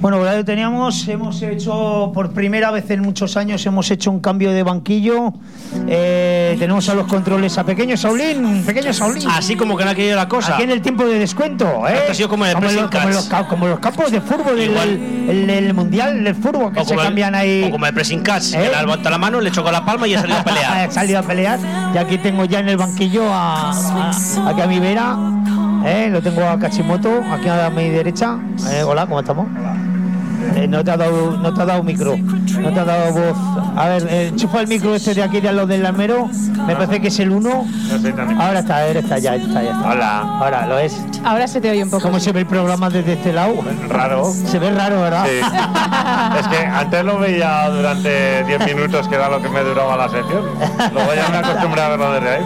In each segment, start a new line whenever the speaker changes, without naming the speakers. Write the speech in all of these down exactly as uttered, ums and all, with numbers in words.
Bueno, ya lo teníamos, hemos hecho por primera vez en muchos años, hemos hecho un cambio de banquillo. Eh, tenemos a los controles a Pequeño Saulín, Pequeño Saulín.
Así como que no ha querido la cosa.
Aquí en el tiempo de descuento, ¿eh?
Esto ha sido como, el
como, lo, como, los, como los campos de fútbol, el, el, el mundial del fútbol, que se cambian
el,
ahí.
O como el pressing catch, ¿eh? Que le ha levantado la mano, le chocó la palma y ha salido a pelear.
Ha salido a pelear. Y aquí tengo ya en el banquillo a, a, aquí a mi vera. Eh, lo tengo a Kachimoto, aquí a mi derecha. Eh, hola, ¿cómo estamos? Hola. Eh, no te ha dado, no te ha dado micro, no te ha dado voz. A ver, eh, enchufa el micro este de aquí de los del almero. Me parece que es el uno.
No soy tan
ahora está, ahora está ya, está ya. Está.
Hola.
Ahora lo es.
Ahora se te oye un poco.
¿Cómo se ve el programa desde este lado?
Raro.
Se ve raro, ¿verdad?
Sí. Es que antes lo veía durante diez minutos, que era lo que me duraba la sección. Luego ya me acostumbré a verlo desde ahí,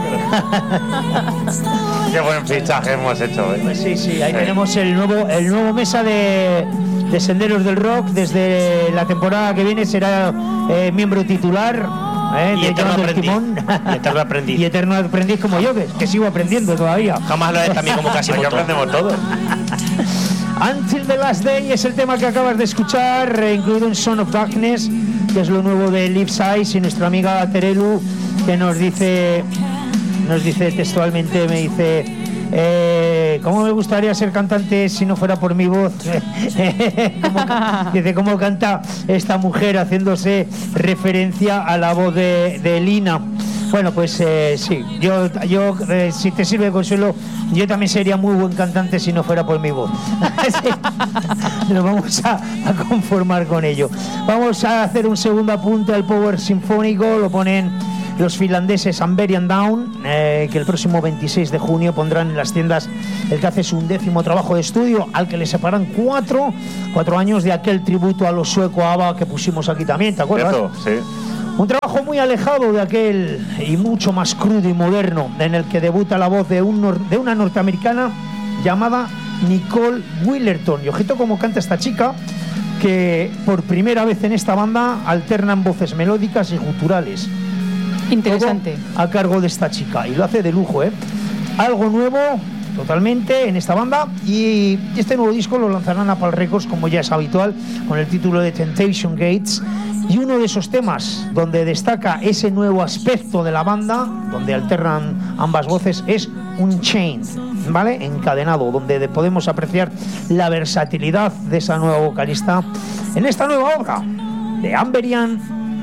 pero... Qué buen fichaje hemos hecho, ¿eh?
Pues sí, sí, ahí sí. Tenemos el nuevo, el nuevo mesa de, de Senderos del Rock. Desde la temporada que viene será eh, miembro titular. Eh,
y, eterno aprendiz, y eterno aprendiz.
Y eterno aprendiz como yo, que, que sigo aprendiendo todavía.
Jamás lo es también como casi
Aquí aprendemos todo.
Until the Last Day es el tema que acabas de escuchar, eh, incluido en Son of Darkness, que es lo nuevo de Liv Size, y nuestra amiga Terelu, que nos dice, nos dice textualmente, me dice... Eh, ¿Cómo me gustaría ser cantante si no fuera por mi voz? ¿Cómo, dice, ¿cómo canta esta mujer haciéndose referencia a la voz de, de Lina? Bueno, pues eh, sí, yo, yo eh, si te sirve de consuelo, yo también sería muy buen cantante si no fuera por mi voz. Sí. Nos vamos a, a conformar con ello. Vamos a hacer un segundo apunte al Power Sinfónico, lo ponen los finlandeses Amberian Down, eh, que el próximo veintiséis de junio pondrán en las tiendas el que hace su undécimo trabajo de estudio, al que le separan cuatro, cuatro años de aquel tributo a los sueco ABBA que pusimos aquí también, ¿te acuerdas?
Cierto, sí.
Un trabajo muy alejado de aquel y mucho más crudo y moderno, en el que debuta la voz de, un nor- de una norteamericana llamada Nicole Willerton. Y ojito cómo canta esta chica, que por primera vez en esta banda alternan voces melódicas y guturales.
Interesante.
Todo a cargo de esta chica, y lo hace de lujo, ¿eh? Algo nuevo totalmente en esta banda, y este nuevo disco lo lanzarán a Apple Records, como ya es habitual, con el título de Temptation Gates. Y uno de esos temas donde destaca ese nuevo aspecto de la banda, donde alternan ambas voces, es Unchained, ¿vale? Encadenado, donde podemos apreciar la versatilidad de esa nueva vocalista en esta nueva obra de Amberian